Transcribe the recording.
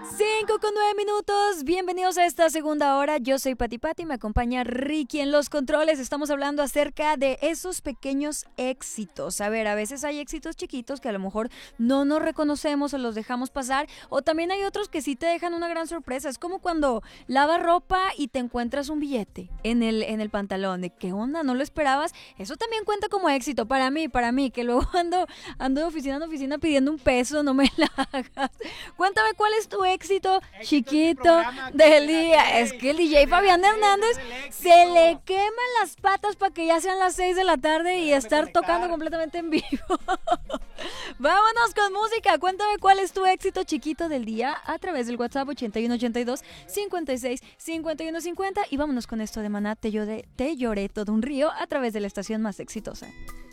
5:09. Bienvenidos a esta segunda hora. Yo soy Pati Pati, me acompaña Ricky en los controles. Estamos hablando acerca de esos pequeños éxitos. A ver, a veces hay éxitos chiquitos que a lo mejor no nos reconocemos o los dejamos pasar. O también hay otros que sí te dejan una gran sorpresa. Es como cuando lavas ropa y te encuentras un billete en el pantalón. ¿De qué onda? ¿No lo esperabas? Eso también cuenta como éxito para mí, que luego ando de oficina en oficina pidiendo un peso, no me la hagas. Cuéntame cuál es tu éxito chiquito del día. Es que el DJ Fabián Hernández se le queman las patas para que ya sean las 6 de la tarde y estar tocando completamente en vivo. Vámonos con música. Cuéntame cuál es tu éxito chiquito del día a través del WhatsApp 8182-565150 y vámonos con esto de Maná, te lloré todo un río a través de la estación más exitosa.